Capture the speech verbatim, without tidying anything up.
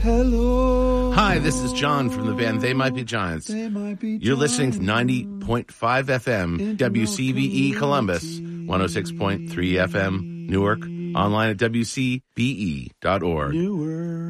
Hello. Hi, this is John from the band They Might Be Giants. They might be You're listening to giants. ninety point five F M, W C V E Columbus, one oh six point three F M Newark, online at W C B E dot org. Newark.